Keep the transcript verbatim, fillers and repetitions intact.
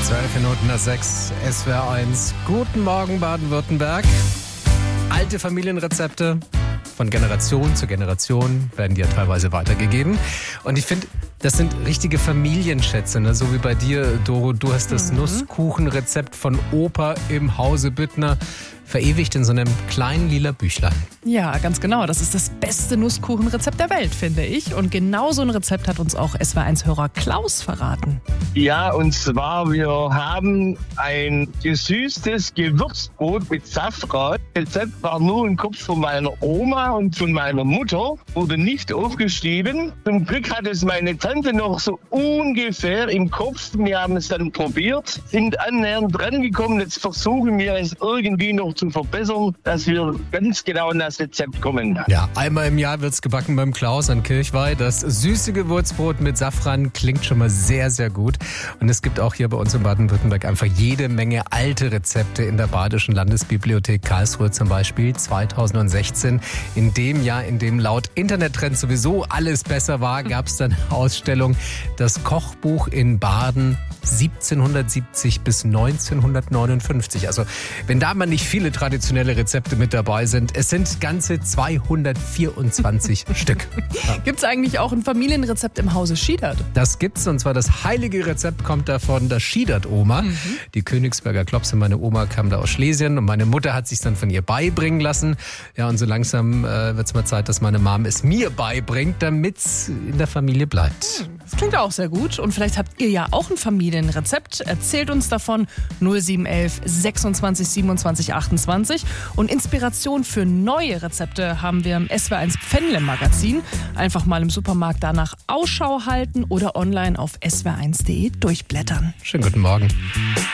Zwölf Minuten nach sechs, S W R eins. Guten Morgen, Baden-Württemberg. Alte Familienrezepte von Generation zu Generation werden dir teilweise weitergegeben. Und ich finde, das sind richtige Familienschätze, ne? So wie bei dir, Doro. Du hast das mhm. Nusskuchenrezept von Opa im Hause Büttner verewigt in so einem kleinen lila Büchlein. Ja, ganz genau. Das ist das beste Nusskuchenrezept der Welt, finde ich. Und genau so ein Rezept hat uns auch S W R eins-Hörer Klaus verraten. Ja, und zwar, wir haben ein gesüßtes Gewürzbrot mit Safran. Das Rezept war nur im Kopf von meiner Oma und von meiner Mutter, wurde nicht aufgeschrieben. Zum Glück hat es meine Tante noch so ungefähr im Kopf. Wir haben es dann probiert, sind annähernd dran gekommen. Jetzt versuchen wir es irgendwie noch zu verbessern, dass wir ganz genau an das Rezept kommen. Ja, einmal im Jahr wird es gebacken beim Klaus an Kirchweih. Das süße Gewürzbrot mit Safran klingt schon mal sehr, sehr gut. Und es gibt auch hier bei uns in Baden-Württemberg einfach jede Menge alte Rezepte in der Badischen Landesbibliothek Karlsruhe zum Beispiel zweitausendsechzehn. In dem Jahr, in dem laut Internettrend sowieso alles besser war, gab es dann eine Ausstellung, das Kochbuch in Baden siebzehnhundertsiebzig bis neunzehnhundertneunundfünfzig. Also wenn da mal nicht viele traditionelle Rezepte mit dabei sind, es sind ganze zweihundertvierundzwanzig Stück. Ja. Gibt es eigentlich auch ein Familienrezept im Hause Schiedert? Das gibt's, und zwar das heilige Rezept kommt davon, das Schiedert-Oma. Mhm. Die Königsberger Klopse, meine Oma kam da aus Schlesien und meine Mutter hat sich dann von ihr beibringen lassen. Ja, und so langsam äh, wird es mal Zeit, dass meine Mom es mir beibringt, damit es in der Familie bleibt. Das klingt auch sehr gut. Und vielleicht habt ihr ja auch ein Familienrezept. Erzählt uns davon null sieben eins eins sechsundzwanzig siebenundzwanzig achtundzwanzig. Und Inspiration für neue Rezepte haben wir im S W R eins Pfännle-Magazin. Einfach mal im Supermarkt danach Ausschau halten oder online auf s w r eins punkt d e durchblättern. Schönen guten Morgen.